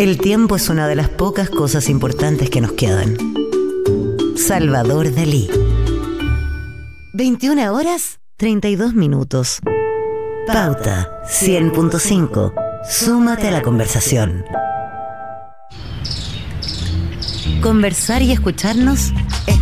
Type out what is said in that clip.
El tiempo es una de las pocas cosas importantes que nos quedan. Salvador Dalí. 21 horas, 32 minutos. Pauta 100.5. Súmate a la conversación. Conversar y escucharnos